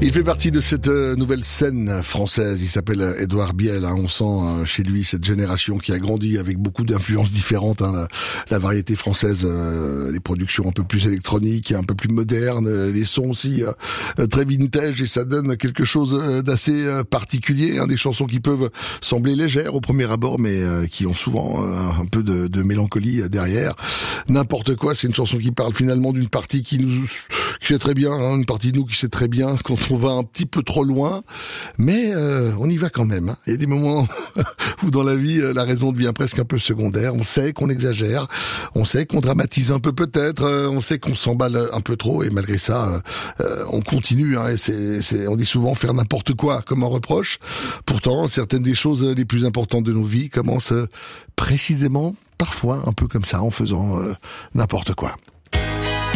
Il fait partie de cette nouvelle scène française. Il s'appelle Édouard Biel. On sent chez lui cette génération qui a grandi avec beaucoup d'influences différentes. La variété française, les productions un peu plus électroniques, un peu plus modernes, les sons aussi très vintage, et ça donne quelque chose d'assez particulier. Des chansons qui peuvent sembler légères au premier abord, mais qui ont souvent un peu de mélancolie derrière. N'importe quoi, c'est une chanson qui parle finalement d'une partie qui sait très bien, une partie de nous qui sait très bien quand on va un petit peu trop loin, mais on y va quand même. Il y a des moments où dans la vie, la raison devient presque un peu secondaire. On sait qu'on exagère, on sait qu'on dramatise un peu peut-être, on sait qu'on s'emballe un peu trop, et malgré ça, on continue. Et on dit souvent faire n'importe quoi comme un reproche. Pourtant, certaines des choses les plus importantes de nos vies commencent précisément, parfois un peu comme ça, en faisant n'importe quoi.